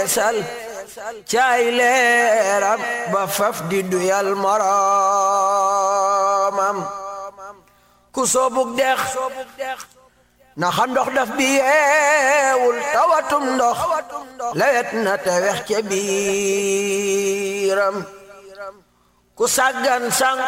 feesal caay leeram ba faf di duyal moroomam ku soobug dex na xam ndox daf bi yeewul tawatum ndox lewet na te wex ca biiram ku sàggan sang